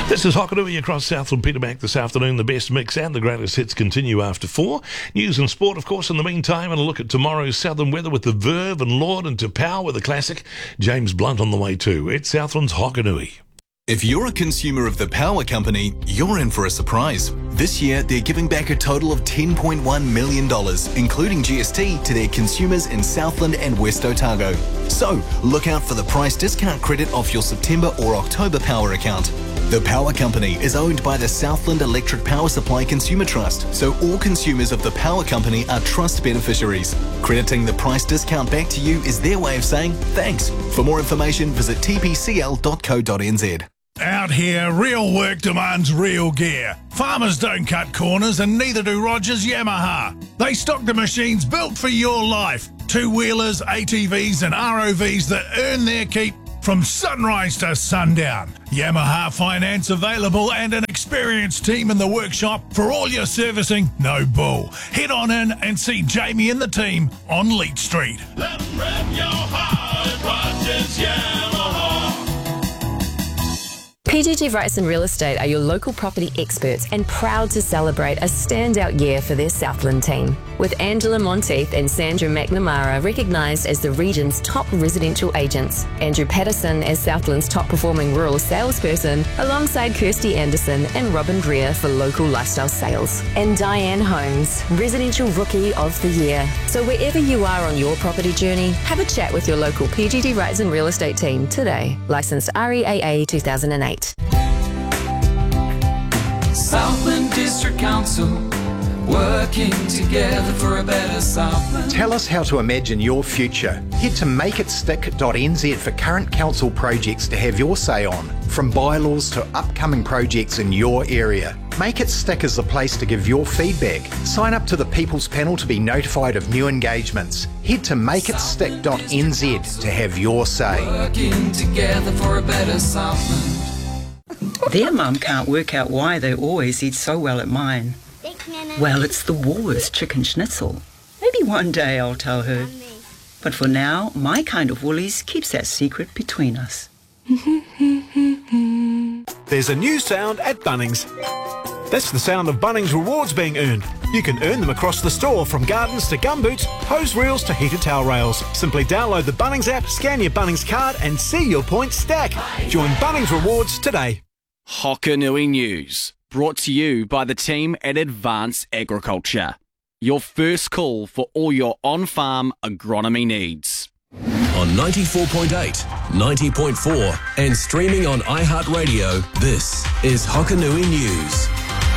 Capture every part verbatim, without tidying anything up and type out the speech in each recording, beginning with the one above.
This is Hokanui across Southland Petermac this afternoon. The best mix and the greatest hits continue after four. News and sport, of course, in the meantime, and a look at tomorrow's southern weather with the Verve and Lord and to Power with a classic. James Blunt on the way too. It's Southland's Hokanui. If you're a consumer of the Power Company, you're in for a surprise. This year, they're giving back a total of ten point one million dollars, including G S T, to their consumers in Southland and West Otago. So, look out for the price discount credit off your September or October power account. The Power Company is owned by the Southland Electric Power Supply Consumer Trust, so all consumers of the Power Company are trust beneficiaries. Crediting the price discount back to you is their way of saying thanks. For more information, visit t p c l dot co dot n z. Out here, real work demands real gear. Farmers don't cut corners and neither do Rogers Yamaha. They stock the machines built for your life. Two-wheelers, A T Vs and R O Vs that earn their keep from sunrise to sundown. Yamaha finance available and an experienced team in the workshop for all your servicing. No bull. Head on in and see Jamie and the team on Leach Street. Let 'em rep your heart, Rogers Yamaha. P G G Wrights and Real Estate are your local property experts and proud to celebrate a standout year for their Southland team. With Angela Monteith and Sandra McNamara recognised as the region's top residential agents, Andrew Patterson as Southland's top performing rural salesperson, alongside Kirsty Anderson and Robin Greer for local lifestyle sales, and Diane Holmes, Residential Rookie of the Year. So wherever you are on your property journey, have a chat with your local P G G Wrights and Real Estate team today. Licensed R E A A two thousand eight. Southland District Council, working together for a better Southland. Tell us how to imagine your future. Head to make it stick dot n z for current council projects to have your say on, from bylaws to upcoming projects in your area. Make It Stick is the place to give your feedback. Sign up to the People's Panel to be notified of new engagements. Head to make it stick dot n z to have your say. Working together for a better Southland. Their mum can't work out why they always eat so well at mine. Well, it's the Woolworths chicken schnitzel. Maybe one day I'll tell her. But for now, my kind of Woolies keeps that secret between us. There's a new sound at Bunnings. That's the sound of Bunnings rewards being earned. You can earn them across the store, from gardens to gumboots, hose reels to heated towel rails. Simply download the Bunnings app, scan your Bunnings card and see your points stack. Join Bunnings Rewards today. Hokanui News, brought to you by the team at Advanced Agriculture. Your first call for all your on-farm agronomy needs. On ninety-four point eight, ninety point four and streaming on iHeartRadio, this is Hokanui News.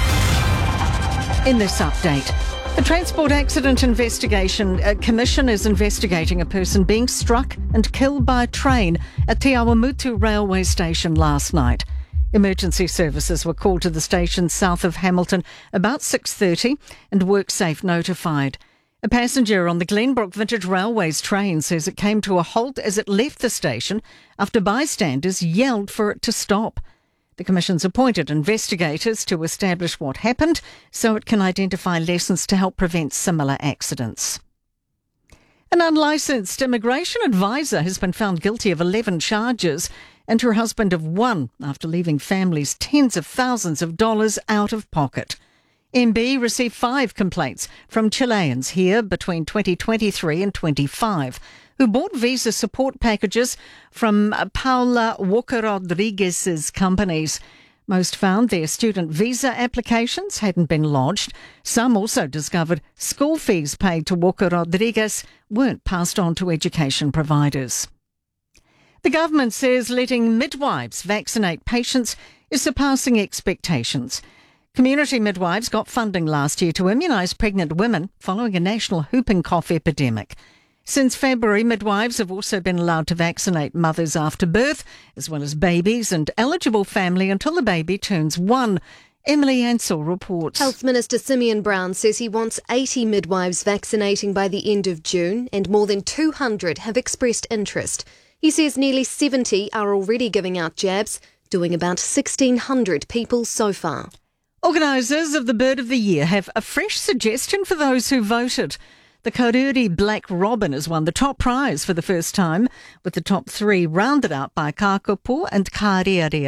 In this update, the Transport Accident Investigation uh, Commission is investigating a person being struck and killed by a train at Te Awamutu railway station last night. Emergency services were called to the station south of Hamilton about six thirty and WorkSafe notified. A passenger on the Glenbrook Vintage Railways train says it came to a halt as it left the station after bystanders yelled for it to stop. The Commission's appointed investigators to establish what happened so it can identify lessons to help prevent similar accidents. An unlicensed immigration advisor has been found guilty of eleven charges and her husband of one after leaving families tens of thousands of dollars out of pocket. M B received five complaints from Chileans here between twenty twenty-three and twenty-five who bought visa support packages from Paula Walker Rodriguez's companies. Most found their student visa applications hadn't been lodged. Some also discovered school fees paid to Walker Rodriguez weren't passed on to education providers. The government says letting midwives vaccinate patients is surpassing expectations. Community midwives got funding last year to immunise pregnant women following a national whooping cough epidemic. Since February, midwives have also been allowed to vaccinate mothers after birth, as well as babies and eligible family until the baby turns one. Emily Ansell reports. Health Minister Simeon Brown says he wants eighty midwives vaccinating by the end of June, and more than two hundred have expressed interest. He says nearly seventy are already giving out jabs, doing about sixteen hundred people so far. Organisers of the Bird of the Year have a fresh suggestion for those who voted. The Karuri Black Robin has won the top prize for the first time, with the top three rounded out by Kakapo and Kariarea.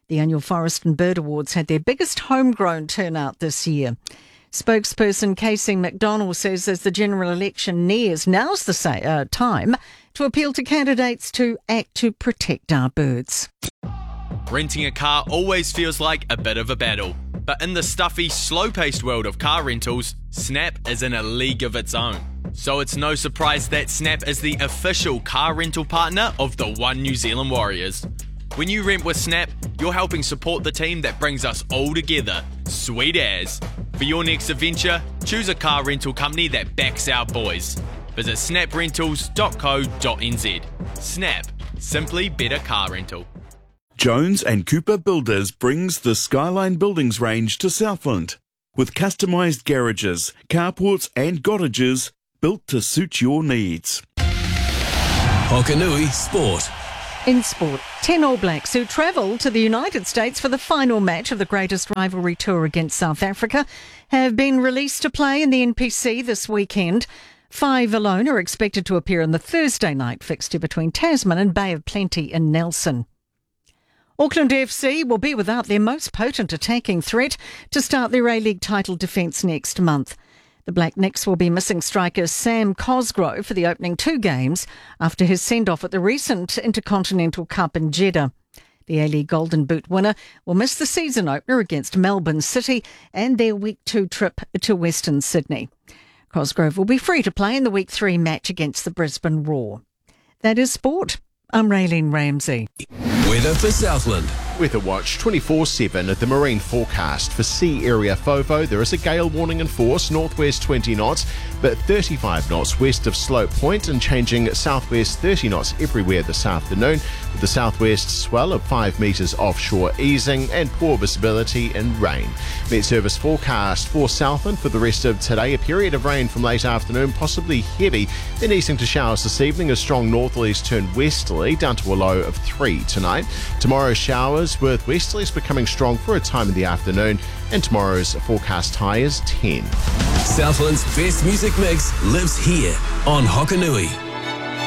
The annual Forest and Bird Awards had their biggest homegrown turnout this year. Spokesperson Casey McDonald says as the general election nears, now's the say, uh, time to appeal to candidates to act to protect our birds. Renting a car always feels like a bit of a battle. But in the stuffy, slow-paced world of car rentals, Snap is in a league of its own. So it's no surprise that Snap is the official car rental partner of the One New Zealand Warriors. When you rent with Snap, you're helping support the team that brings us all together. Sweet as. For your next adventure, choose a car rental company that backs our boys. Visit snap rentals dot co dot n z. Snap. Simply better car rental. Jones and Cooper Builders brings the Skyline Buildings range to Southland. With customised garages, carports and cottages built to suit your needs. Hokanui Sport. In sport, ten All Blacks who travel to the United States for the final match of the greatest rivalry tour against South Africa have been released to play in the N P C this weekend. Five alone are expected to appear in the Thursday night fixture between Tasman and Bay of Plenty in Nelson. Auckland F C will be without their most potent attacking threat to start their A-League title defence next month. The Black Knicks will be missing striker Sam Cosgrove for the opening two games after his send-off at the recent Intercontinental Cup in Jeddah. The A-League Golden Boot winner will miss the season opener against Melbourne City and their Week two trip to Western Sydney. Cosgrove will be free to play in the Week three match against the Brisbane Roar. That is sport. I'm Raylene Ramsey. Weather for Southland. Weather Watch twenty-four seven at the marine forecast. For sea area FOVO, there is a gale warning in force, northwest twenty knots, but thirty-five knots west of Slope Point and changing southwest thirty knots everywhere this afternoon, with the southwest swell of five metres offshore easing and poor visibility and rain. Met Service forecast for Southland for the rest of today, a period of rain from late afternoon, possibly heavy, then easing to showers this evening as strong northerlies turn westerly down to a low of three tonight. Tomorrow showers with westerlies becoming strong for a time in the afternoon, and tomorrow's forecast high is ten. Southland's best music mix lives here on Hokanui.